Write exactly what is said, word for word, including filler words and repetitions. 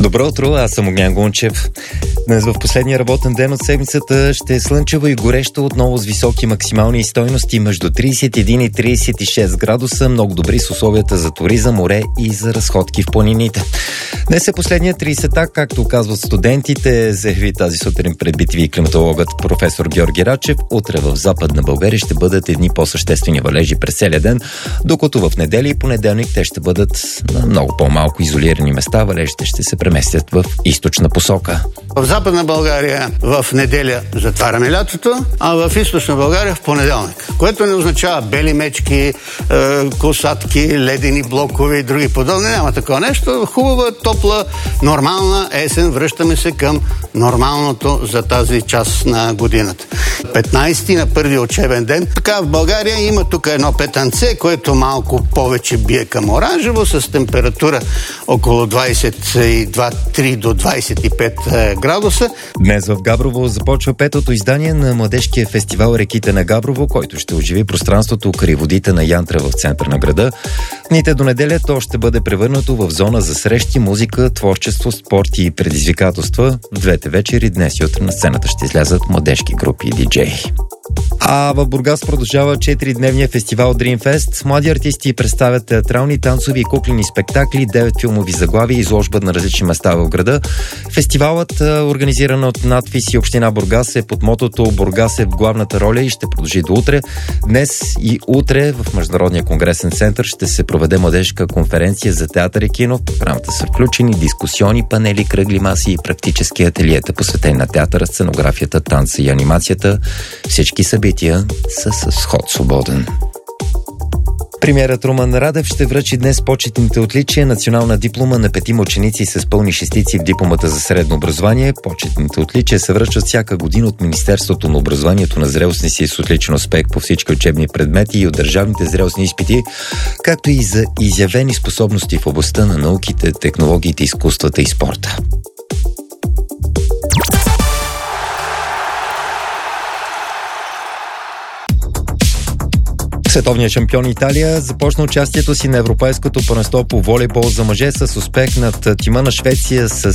Добро утро, аз съм Огнян Гунчев. Днес в последния работен ден от седмицата ще е слънчево и горещо, отново с високи максимални стойности между тридесет и един и тридесет и шест градуса, много добри с условията за туризъм, море и за разходки в планините. Днес е последният тридесета, както казват студентите, заяви тази сутрин пред би ти ви климатологът професор Георги Рачев. Утре в Западна България ще бъдат едни по-съществени валежи през целия ден, докато в неделя и понеделник те ще бъдат на много по-малко изолирани места. Валежите ще се преместят в източна посока. В Западна България в неделя затваряме лятото, а в Източна България в понеделник. Което не означава бели мечки, е, косатки, ледени блокове и други подобни. Няма такова нещо. Хубава, топла, нормална есен. Връщаме се към нормалното за тази част на годината. петнайсети на първи учебен ден. Така в България има тук едно петънце, което малко повече бие към оранжево, с температура около двайсет и два три до двайсет и пет градуса. Днес в Габрово започва петото издание на младежкия фестивал Реките на Габрово, който ще оживи пространството край водите на Янтра в центъра на града. Дните до неделя то ще бъде превърнато в зона за срещи, музика, творчество, спорт и предизвикателства. В двете вечери днес и утре на сцената ще излязат младежки групи и диджеи. А в Бургас продължава четиридневния фестивал Dream Fest. Млади артисти представят театрални, танцови и куклени спектакли, девет филмови заглавия и изложба на различни места в града. Фестивалът, организиран от надфис и община Бургас, е под мотото "Бургас е в главната роля" и ще продължи до утре. Днес и утре в Международния конгресен център ще се проведе младежка конференция за театър и кино. В програмата са включени дискусионни панели, кръгли маси и практически ателиета, посветени на театъра, сценографията, танца и анимацията. Всички събития са с ход свободен. Премиерът Румен Радев ще връчи днес почетните отличия, национална диплома на петима ученици с пълни шестици в дипломата за средно образование. Почетните отличия се връчват всяка година от Министерството на образованието на зрелостни си с отличен успех по всички учебни предмети и от държавните зрелостни изпити, както и за изявени способности в областта на науките, технологиите, изкуствата и спорта. Световният шампион Италия започна участието си на Европейското първенство по волейбол за мъже с успех над тима на Швеция с